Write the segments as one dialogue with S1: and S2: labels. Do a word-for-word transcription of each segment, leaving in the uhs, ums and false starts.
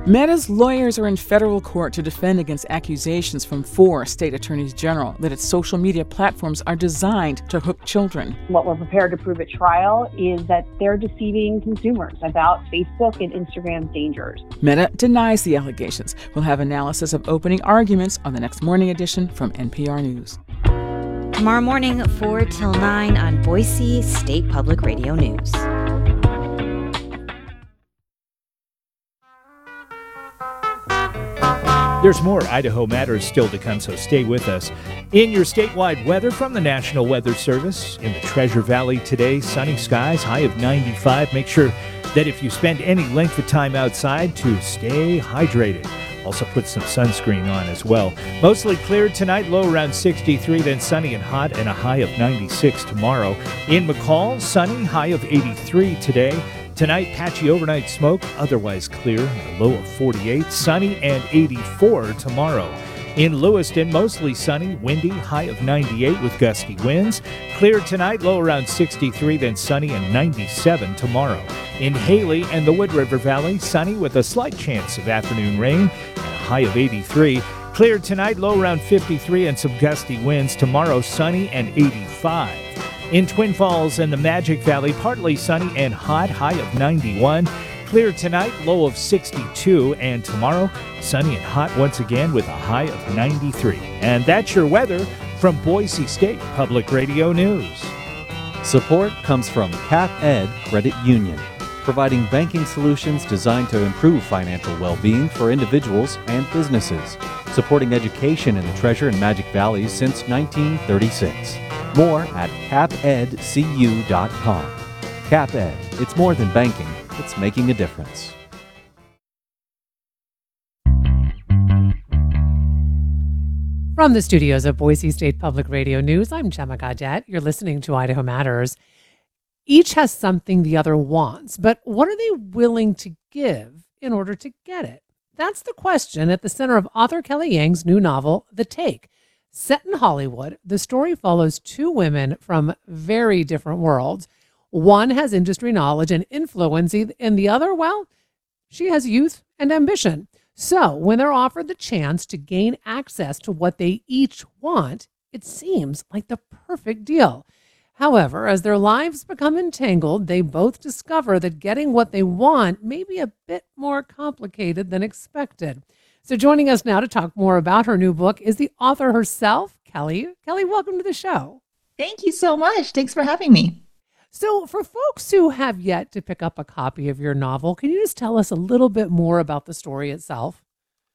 S1: Meta's lawyers are in federal court to defend against accusations from four state attorneys general that its social media platforms are designed to hook children.
S2: What we're prepared to prove at trial is that they're deceiving consumers about Facebook and Instagram's dangers.
S1: Meta denies the allegations. We'll have analysis of opening arguments on the next Morning Edition from N P R News.
S3: Tomorrow morning, four till nine on Boise State Public Radio News.
S4: There's more Idaho Matters still to come, so stay with us. In your statewide weather from the National Weather Service, in the Treasure Valley today, sunny skies, high of ninety-five. Make sure that if you spend any length of time outside, to stay hydrated. Also put some sunscreen on as well. Mostly clear tonight, low around sixty-three, then sunny and hot, and a high of ninety-six tomorrow. In McCall, sunny, high of eighty-three today. Tonight, patchy overnight smoke, otherwise clear, a low of forty-eight, sunny and eighty-four tomorrow. In Lewiston, mostly sunny, windy, high of ninety-eight with gusty winds. Clear tonight, low around sixty-three, then sunny and ninety-seven tomorrow. In Haley and the Wood River Valley, sunny with a slight chance of afternoon rain, and a high of eighty-three. Clear tonight, low around fifty-three and some gusty winds. Tomorrow, sunny and eighty-five. In Twin Falls and the Magic Valley, partly sunny and hot, high of ninety-one. Clear tonight, low of sixty-two, and tomorrow, sunny and hot once again with a high of ninety-three. And that's your weather from Boise State Public Radio News.
S5: Support comes from CapEd Credit Union, providing banking solutions designed to improve financial well-being for individuals and businesses, supporting education in the Treasure and Magic Valleys since nineteen thirty-six. More at cap ed c u dot com. CapEd, it's more than banking, it's making a difference.
S6: From the studios of Boise State Public Radio News, I'm Gemma Gaudette. You're listening to Idaho Matters. Each has something the other wants, but what are they willing to give in order to get it? That's the question at the center of author Kelly Yang's new novel, The Take. Set in Hollywood, the story follows two women from very different worlds. One has industry knowledge and influence, and the other, well, she has youth and ambition. So when they're offered the chance to gain access to what they each want, it seems like the perfect deal. However, as their lives become entangled, they both discover that getting what they want may be a bit more complicated than expected. So joining us now to talk more about her new book is the author herself, Kelly. Kelly, welcome to the show.
S7: Thank you so much. Thanks for having me.
S6: So for folks who have yet to pick up a copy of your novel, can you just tell us a little bit more about the story itself?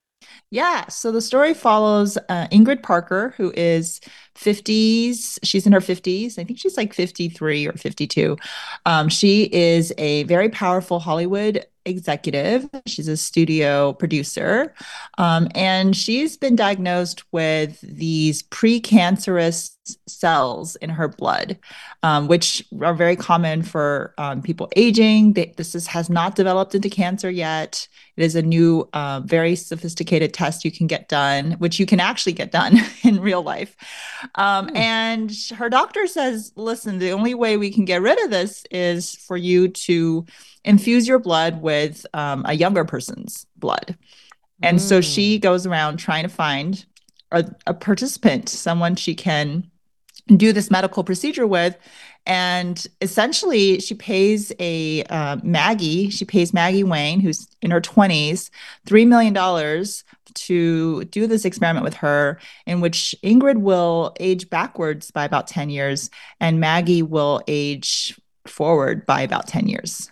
S7: Yeah, so the story follows uh, Ingrid Parker, who is fifties. She's in her fifties. I think she's like fifty-three or fifty-two. Um, she is a very powerful Hollywood executive. She's a studio producer. Um, and she's been diagnosed with these precancerous cells in her blood, um, which are very common for um, people aging. They, this is, has not developed into cancer yet. It is a new, uh, very sophisticated test you can get done, which you can actually get done in real life. Um, mm. And her doctor says, listen, the only way we can get rid of this is for you to infuse your blood with um, a younger person's blood. And mm. so she goes around trying to find a, a participant, someone she can do this medical procedure with. And essentially she pays a uh, Maggie, she pays Maggie Wayne, who's in her twenties, three million dollars to do this experiment with her, in which Ingrid will age backwards by about ten years and Maggie will age forward by about ten years.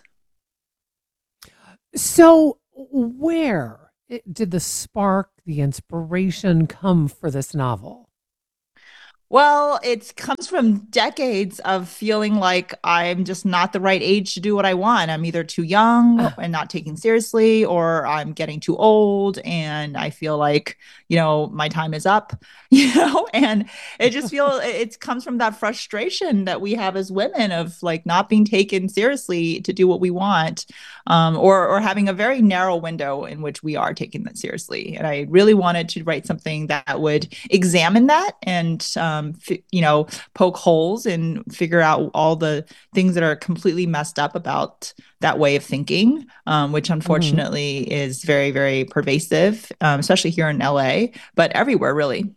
S6: So where did the spark, the inspiration come for this novel?
S7: Well, it comes from decades of feeling like I'm just not the right age to do what I want. I'm either too young and not taken seriously, or I'm getting too old and I feel like, you know, my time is up, you know, and it just feel it comes from that frustration that we have as women of like not being taken seriously to do what we want, um, or, or having a very narrow window in which we are taking that seriously. And I really wanted to write something that would examine that and, um, um, f- you know, poke holes and figure out all the things that are completely messed up about that way of thinking, um, which unfortunately mm-hmm. is very, very pervasive, um, especially here in L A, but everywhere really.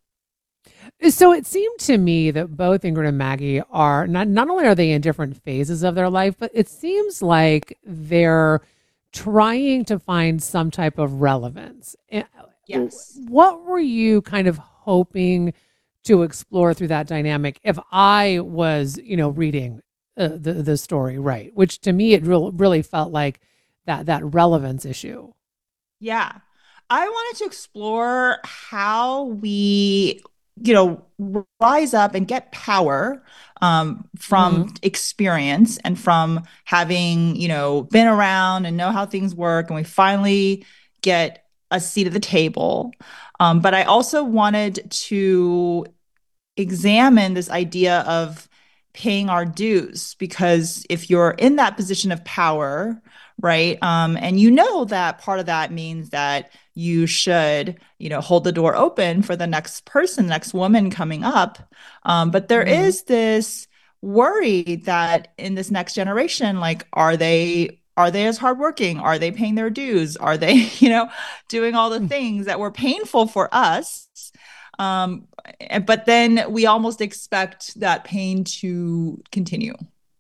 S6: So it seemed to me that both Ingrid and Maggie are not, not only are they in different phases of their life, but it seems like they're trying to find some type of relevance.
S7: Yes.
S6: What were you kind of hoping to explore through that dynamic if I was, you know, reading uh, the, the story, right? Which to me, it re- really felt like that, that relevance issue.
S7: Yeah. I wanted to explore how we, you know, rise up and get power um, from mm-hmm. experience and from having, you know, been around and know how things work. And we finally get a seat at the table. Um, but I also wanted to examine this idea of paying our dues, because if you're in that position of power, right, um, and you know that part of that means that you should, you know, hold the door open for the next person, next woman coming up. Um, but there mm-hmm. is this worry that in this next generation, like, are they Are they as hardworking? Are they paying their dues? Are they, you know, doing all the things that were painful for us? Um, but then we almost expect that pain to continue.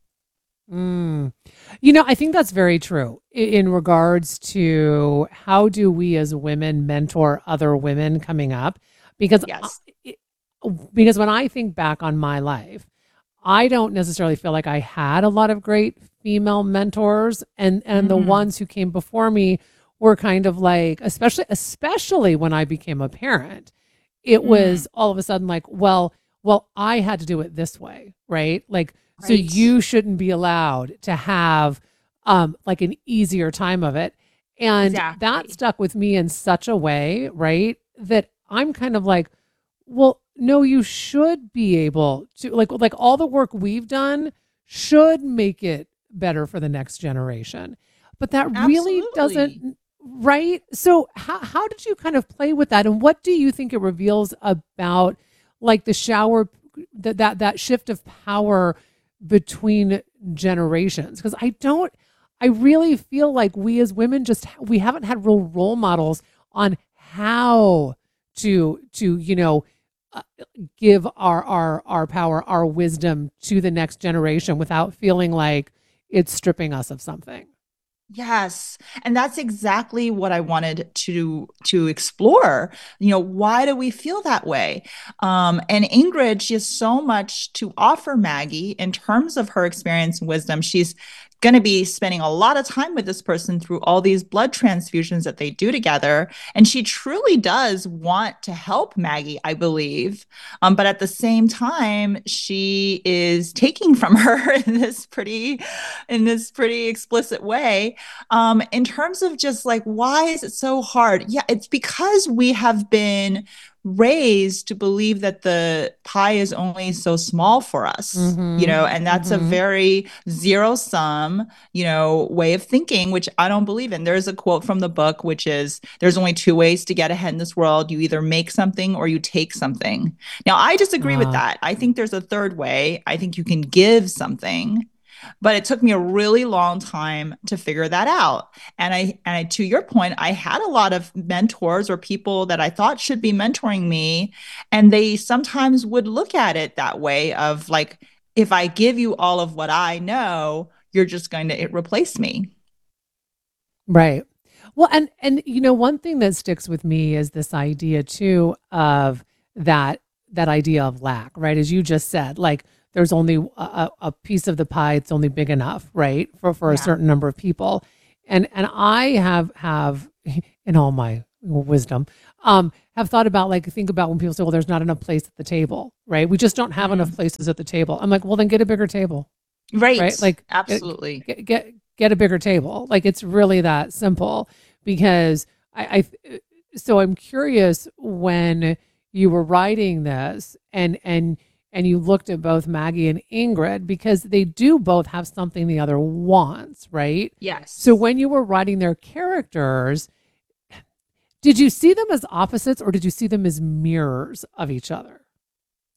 S6: Mm. You know, I think that's very true in, in regards to how do we as women mentor other women coming up? Because,
S7: yes.
S6: I, because when I think back on my life, I don't necessarily feel like I had a lot of great female mentors, and, and mm-hmm. the ones who came before me were kind of like, especially, especially when I became a parent, it was mm. all of a sudden like, well, well, I had to do it this way, right? Like, right. So you shouldn't be allowed to have um, like an easier time of it. And exactly. that stuck with me in such a way, right? That I'm kind of like, well, no, you should be able to, like, like all the work we've done should make it better for the next generation. But that Absolutely. really doesn't, right? So how how did you kind of play with that? And what do you think it reveals about like the shower, that that, that shift of power between generations? Because I don't, I really feel like we as women just, we haven't had real role models on how to, to, you know, uh, give our, our, our power, our wisdom to the next generation without feeling like it's stripping us of something.
S7: Yes. And that's exactly what I wanted to to explore. You know, why do we feel that way? Um, and Ingrid, she has so much to offer Maggie in terms of her experience and wisdom. She's going to be spending a lot of time with this person through all these blood transfusions that they do together. And she truly does want to help Maggie, I believe. Um, but at the same time, she is taking from her in this pretty, in this pretty explicit way. Um, in terms of just like, why is it so hard? Yeah, it's because we have been raised to believe that the pie is only so small for us, mm-hmm. you know, and that's mm-hmm. a very zero sum, you know, way of thinking, which I don't believe in. There's a quote from the book, which is, there's only two ways to get ahead in this world. You either make something or you take something. Now, I disagree uh. with that. I think there's a third way. I think you can give something. But it took me a really long time to figure that out. And I, and I, to your point, I had a lot of mentors or people that I thought should be mentoring me. And they sometimes would look at it that way of like, if I give you all of what I know, you're just going to replace me.
S6: Right. Well, and, and, you know, one thing that sticks with me is this idea too of that, that idea of lack, right? As you just said, like, there's only a, a piece of the pie. It's only big enough, right, for for yeah. a certain number of people, and and I have have in all my wisdom, um, have thought about like think about when people say, well, there's not enough place at the table, right? We just don't have mm-hmm. enough places at the table. I'm like, well, then get a bigger table,
S7: right?
S6: Right, like
S7: absolutely
S6: get get get a bigger table. Like it's really that simple. Because I, I so I'm curious when you were writing this and and. And you looked at both Maggie and Ingrid because they do both have something the other wants, right?
S7: Yes.
S6: So when you were writing their characters, did you see them as opposites or did you see them as mirrors of each other?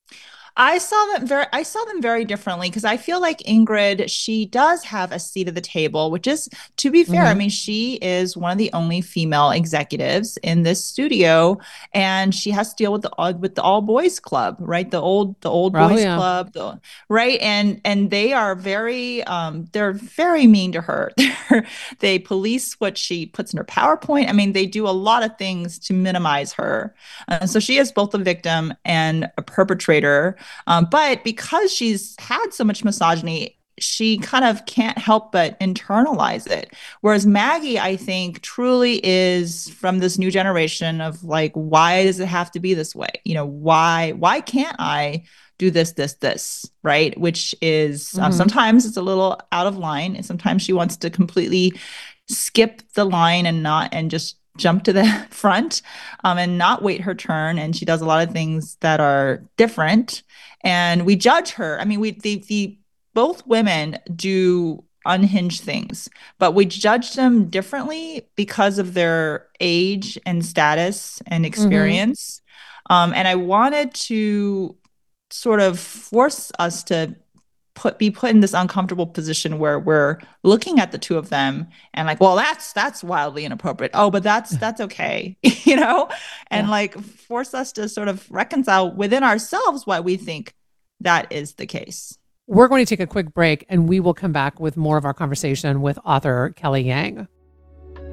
S7: I saw them very I saw them very differently because I feel like Ingrid, she does have a seat at the table, which is, to be fair, I
S6: Mhm.
S7: mean, she is one of the only female executives in this studio, and she has to deal with the all with the all boys club, right? The old the old
S6: Oh,
S7: boys
S6: yeah.
S7: club, the, right? And and they are very um they're very mean to her. They're, they police what she puts in her PowerPoint. I mean, they do a lot of things to minimize her. Uh, so she is both a victim and a perpetrator. Um, but because she's had so much misogyny, she kind of can't help but internalize it. Whereas Maggie, I think, truly is from this new generation of like, why does it have to be this way? You know, why why can't I do this, this, this, right? Which is um,
S6: Mhm.
S7: sometimes it's a little out of line, and sometimes she wants to completely skip the line and not and just jump to the front um, and not wait her turn. And she does a lot of things that are different, and we judge her. I mean, we the the both women do unhinged things, but we judge them differently because of their age and status and
S6: Mhm.
S7: experience. Um, and I wanted to sort of force us to put be put in this uncomfortable position where we're looking at the two of them and like, well, that's that's wildly inappropriate. Oh, but that's that's okay, you know, and
S6: Yeah.
S7: like force us to sort of reconcile within ourselves why we think that is the case.
S6: We're going to take a quick break and we will come back with more of our conversation with author Kelly Yang.